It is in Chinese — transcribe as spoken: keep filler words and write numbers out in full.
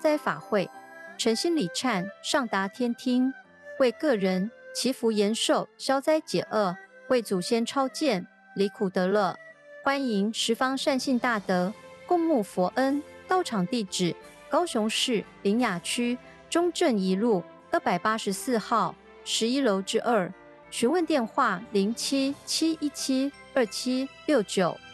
灾法会，诚心礼忏上达天听，为个人祈福延寿、消灾解厄，为祖先超荐离苦得乐。欢迎十方善信大德共沐佛恩。道场地址：高雄市苓雅区中正一路二百八十四号十一楼之二。询问电话：零七七一七二七六九。